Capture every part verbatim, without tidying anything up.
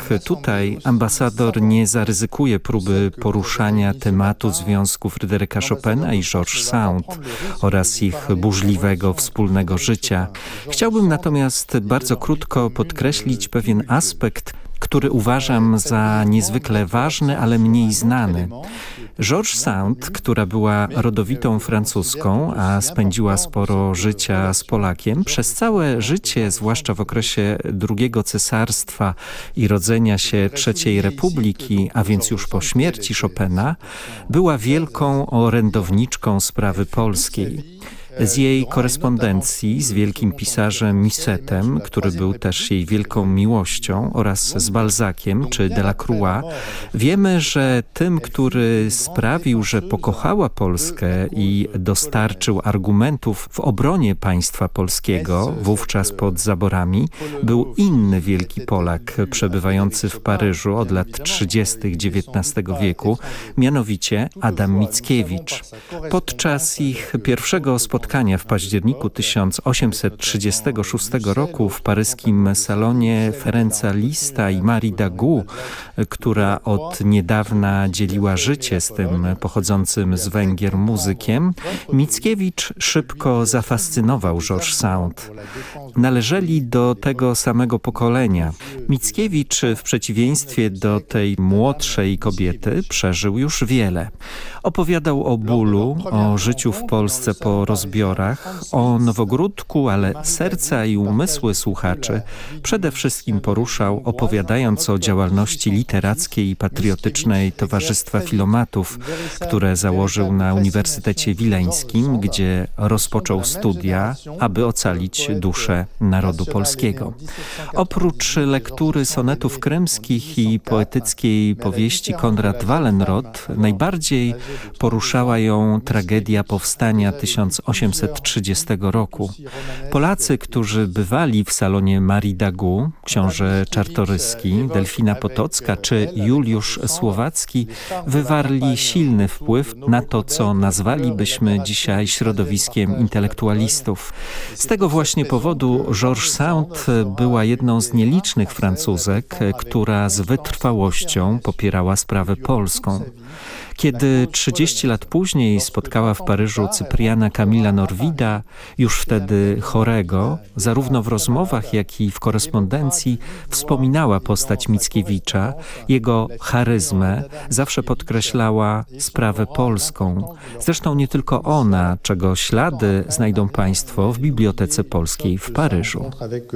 tutaj ambasador nie zaryzykuje próby poruszania tematu związku Fryderyka Chopina i George Sand oraz ich burzliwego wspólnego życia. Chciałbym natomiast bardzo krótko podkreślić pewien aspekt, który uważam za niezwykle ważny, ale mniej znany. George Sand, która była rodowitą francuską, a spędziła sporo życia z Polakiem, przez całe życie, zwłaszcza w okresie drugiego cesarstwa i rodzenia się trzeciej Republiki, a więc już po śmierci Chopina, była wielką orędowniczką sprawy polskiej. Z jej korespondencji z wielkim pisarzem Misetem, który był też jej wielką miłością, oraz z Balzaciem czy Delacroix, wiemy, że tym, który sprawił, że pokochała Polskę i dostarczył argumentów w obronie państwa polskiego, wówczas pod zaborami, był inny wielki Polak przebywający w Paryżu od lat trzydziestych dziewiętnastego wieku, mianowicie Adam Mickiewicz. Podczas ich pierwszego spotkania w październiku tysiąc osiemset trzydziestego szóstego roku w paryskim salonie Ferenca Lista i Marii Dagout, która od niedawna dzieliła życie z tym pochodzącym z Węgier muzykiem, Mickiewicz szybko zafascynował George Sand. Należeli do tego samego pokolenia. Mickiewicz w przeciwieństwie do tej młodszej kobiety przeżył już wiele. Opowiadał o bólu, o życiu w Polsce po rozbiorach, o Nowogródku, ale serca i umysły słuchaczy przede wszystkim poruszał, opowiadając o działalności literackiej i patriotycznej Towarzystwa Filomatów, które założył na Uniwersytecie Wileńskim, gdzie rozpoczął studia, aby ocalić duszę narodu polskiego. Oprócz lektury sonetów krymskich i poetyckiej powieści Konrad Wallenrod, najbardziej poruszała ją tragedia powstania tysiąc osiemset trzydziestego roku. Polacy, którzy bywali w salonie Marii Dagout, książę Czartoryski, Delfina Potocka czy Juliusz Słowacki, wywarli silny wpływ na to, co nazwalibyśmy dzisiaj środowiskiem intelektualistów. Z tego właśnie powodu George Sand była jedną z nielicznych Francuzek, która z wytrwałością popierała sprawę polską. Kiedy trzydzieści lat później spotkała w Paryżu Cypriana Kamila Norwida, już wtedy chorego, zarówno w rozmowach, jak i w korespondencji wspominała postać Mickiewicza, jego charyzmę, zawsze podkreślała sprawę polską. Zresztą nie tylko ona, czego ślady znajdą Państwo w Bibliotece Polskiej w Paryżu.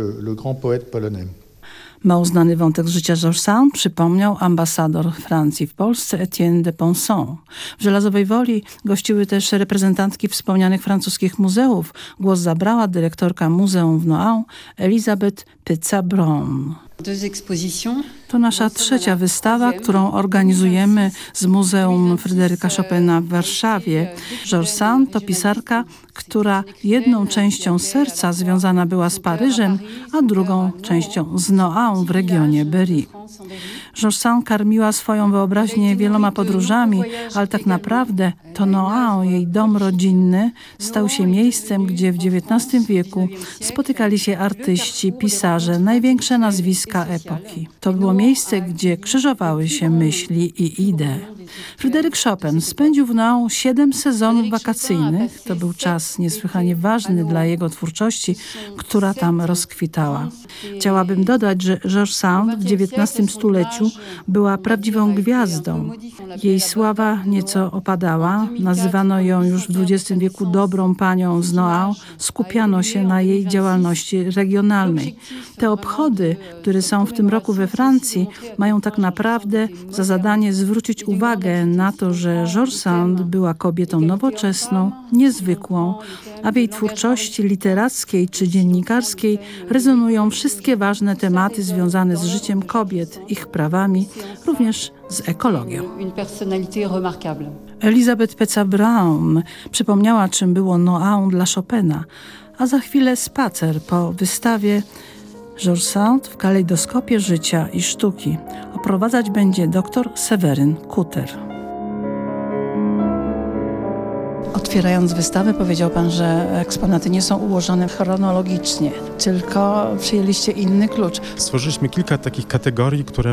Mało znany wątek z życia George Sand przypomniał ambasador Francji w Polsce Etienne de Ponson. W Żelazowej Woli gościły też reprezentantki wspomnianych francuskich muzeów. Głos zabrała dyrektorka muzeum w Nohant Elisabeth Pyca-Brown. To nasza trzecia wystawa, którą organizujemy z Muzeum Fryderyka Chopina w Warszawie. George Sand to pisarka, która jedną częścią serca związana była z Paryżem, a drugą częścią z Nohant w regionie Berry. George Sand karmiła swoją wyobraźnię wieloma podróżami, ale tak naprawdę to Nohant, jej dom rodzinny, stał się miejscem, gdzie w dziewiętnastym wieku spotykali się artyści, pisarze, największe nazwiska epoki. To było miejsce, gdzie krzyżowały się myśli i idee. Fryderyk Chopin spędził w Nohant siedem sezonów wakacyjnych. To był czas niesłychanie ważny dla jego twórczości, która tam rozkwitała. Chciałabym dodać, że George Sand w dziewiętnastym stuleciu była prawdziwą gwiazdą. Jej sława nieco opadała. Nazywano ją już w dwudziestym wieku dobrą panią z Nohant. Skupiano się na jej działalności regionalnej. Te obchody, które są w tym roku we Francji, mają tak naprawdę za zadanie zwrócić uwagę na to, że George Sand była kobietą nowoczesną, niezwykłą, a w jej twórczości literackiej czy dziennikarskiej rezonują wszystkie ważne tematy związane z życiem kobiet, ich prawami, również z ekologią. Elisabeth Pyca-Brown przypomniała, czym było Nohant dla Chopina, a za chwilę spacer po wystawie George Sand w kalejdoskopie życia i sztuki. Oprowadzać będzie dr Seweryn Kuter. Otwierając wystawę, powiedział pan, że eksponaty nie są ułożone chronologicznie, tylko przyjęliście inny klucz. Stworzyliśmy kilka takich kategorii, które